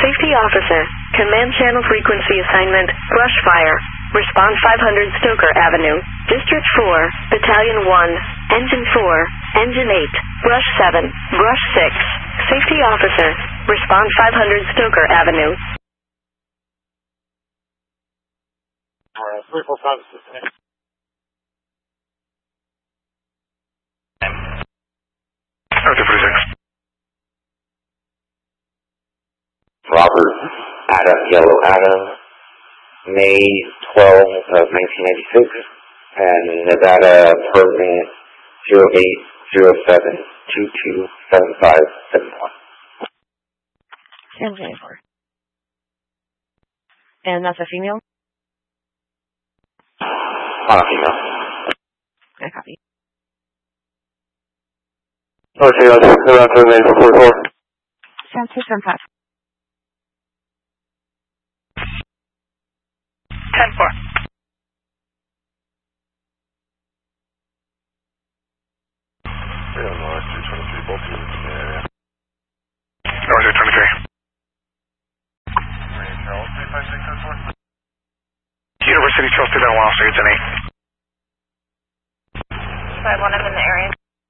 Safety officer. Command channel frequency assignment. Brush fire. Response 500 Stoker Avenue. District 4. Battalion 1. Engine 4. Engine 8. Brush 7. Brush 6. Safety officer. Response 500 Stoker Avenue. Alright, 345 is Okay, 46. Robert Adam, Yellow Adam, May 12 of 1986, and Nevada permit 0807227571. San 24. And that's a female? Female. I copy. Okay, I'll just go out to the name for 44. Sounds 675. 10-4. North 223, both units in the area. North 223. University Charles 2 down Wild Street, 10-8. 5-1, I'm in the area.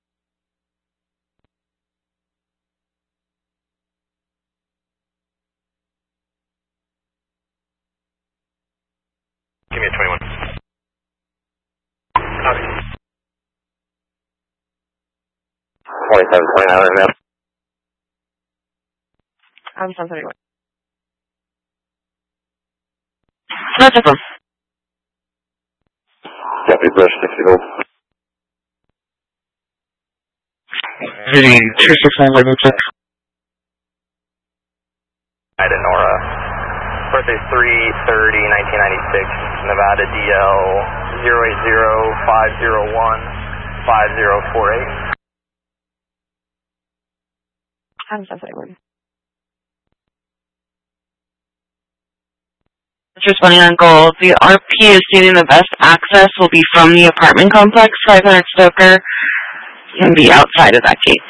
Give me a 21. Copy. 2729 right now. I'm San 31. Not different. Deputy Brush 60 gold. Reading 269 by check. Nora. Birthday 3/30/1996. Nevada DL 080-501-5048. I'm San 31. Just running on gold. The RP is stating the best access will be from the apartment complex. 500 Stoker can be outside of that gate.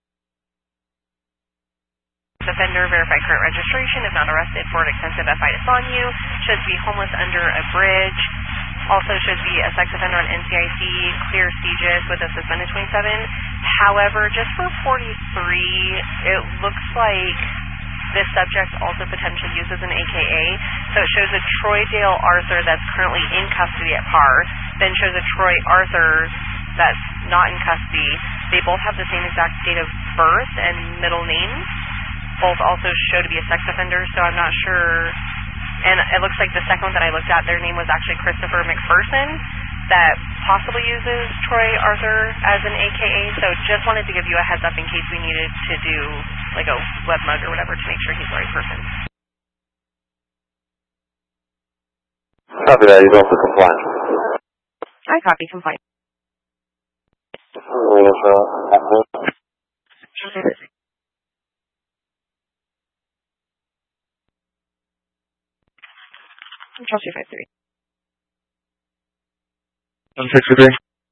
Offender, verify current registration. If not arrested for an extensive FIS on you. Should be homeless under a bridge. Also should be a sex offender on NCIC, clear CGIS with a suspended 27. However, just for 43, it looks like this subject also potentially uses an AKA. So it shows a Troy Dale Arthur that's currently in custody at PAR. Then shows a Troy Arthur that's not in custody. They both have the same exact date of birth and middle names. Both also show to be a sex offender, so I'm not sure. And it looks like the second one that I looked at, their name was actually Christopher McPherson, that possibly uses Troy Arthur as an AKA. So just wanted to give you a heads up in case we needed to do like a web mug or whatever to make sure he's the right person. Copy that, you go for compliance. I copy complaint. Trust you 53. 163.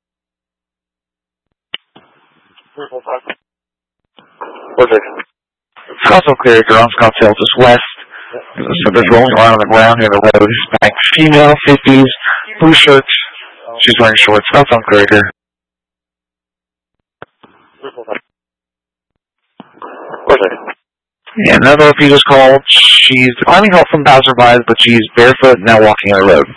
It's also clear you're on Scottsdale just west. So there's rolling around on the ground near the road. Back female, 50s, blue shirts. She's wearing shorts. That's on clear here. Yeah, another OP just called. She's declining help from passerbys, but she's barefoot and now walking on the road.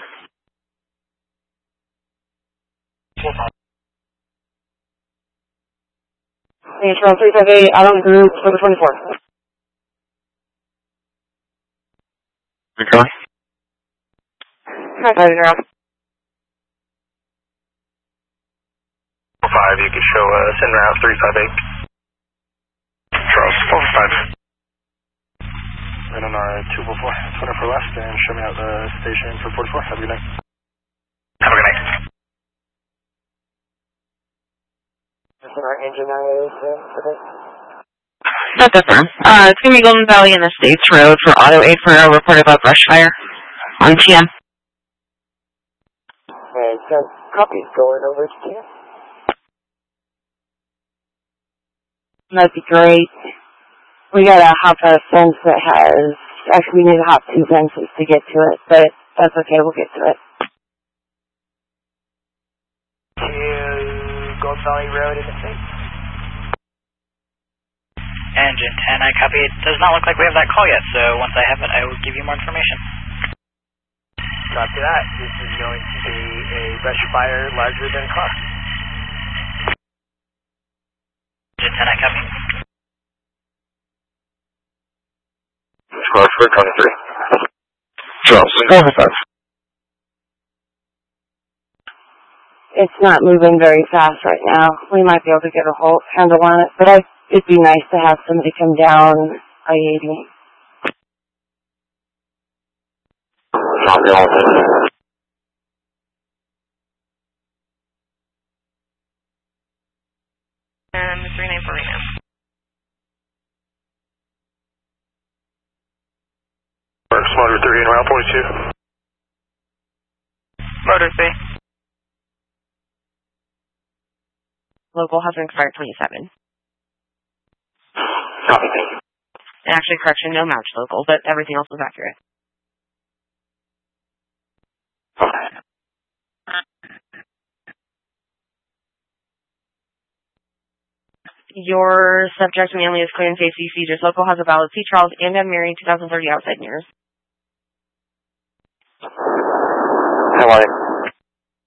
Control 358, Adam Group, number 24. Okay. Hi, girl. 5, you can show us en route 358. Charles, 4-5. Right on our 244, 24 left, and show me out the station for 44. Have a good night. Have a good night. Our engine okay. Not different. It's going to be Golden Valley and Estates Road for Auto 8 for a report about brush fire on TM. And send copies going over to TM. That'd be great. We gotta have a fence that has Actually, we need to hop 2 fences to get to it, but that's okay, we'll get to it. To Gold Valley Road in the state. Engine 10, I copy. It does not look like we have that call yet, so once I have it, I will give you more information. Copy that. This is going to be a brush fire larger than a car. Engine 10, I copy. Squad for 23. Charleston, go ahead, 5. It's not moving very fast right now. We might be able to get a handle on it, but it'd be nice to have somebody come down I-80. Copy all. 394 right now. Motor 3 and route 42. Motor 3. Local has an expired 27. Copy, thank you. And actually, correction, no match local, but everything else was accurate. Okay. Your subject mainly is clear and safety seizures. Local has a valid C. Charles and M. Mary 2030 outside mirrors. How are you?